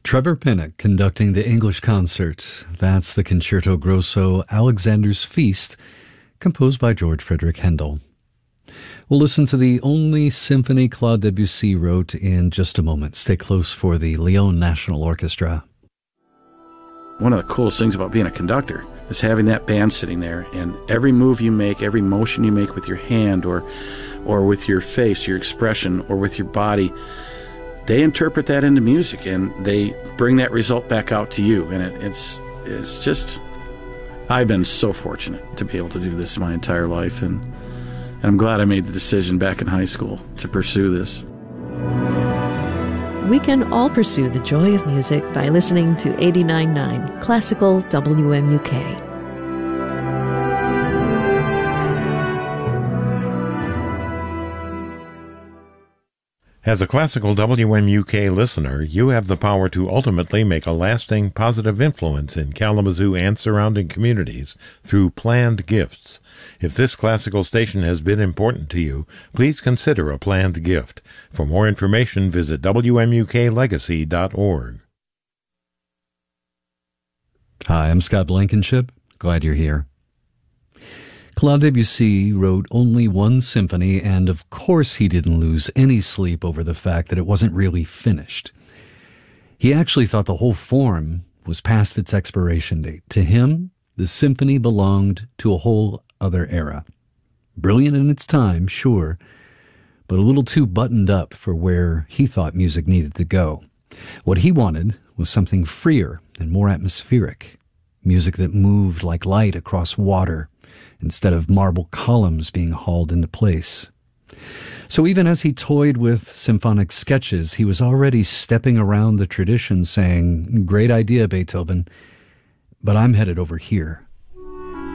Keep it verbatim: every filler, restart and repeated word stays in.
Trevor Pinnock conducting the English concert. That's the Concerto Grosso Alexander's Feast, composed by George Frederick Handel. We'll listen to the only symphony Claude Debussy wrote in just a moment. Stay close for the Lyon National Orchestra. One of the coolest things about being a conductor is having that band sitting there, and every move you make, every motion you make with your hand or or with your face, your expression, or with your body, they interpret that into music, and they bring that result back out to you. And it, it's it's just, I've been so fortunate to be able to do this my entire life, and, and I'm glad I made the decision back in high school to pursue this. We can all pursue the joy of music by listening to eighty-nine point nine Classical W M U K. As a Classical W M U K listener, you have the power to ultimately make a lasting positive influence in Kalamazoo and surrounding communities through planned gifts. If this classical station has been important to you, please consider a planned gift. For more information, visit W M U K legacy dot org. Hi, I'm Scott Blankenship. Glad you're here. Claude Debussy wrote only one symphony, and of course he didn't lose any sleep over the fact that it wasn't really finished. He actually thought the whole form was past its expiration date. To him, the symphony belonged to a whole other era. Brilliant in its time, sure, but a little too buttoned up for where he thought music needed to go. What he wanted was something freer and more atmospheric, music that moved like light across water, instead of marble columns being hauled into place. So even as he toyed with symphonic sketches, he was already stepping around the tradition saying, "Great idea, Beethoven, but I'm headed over here."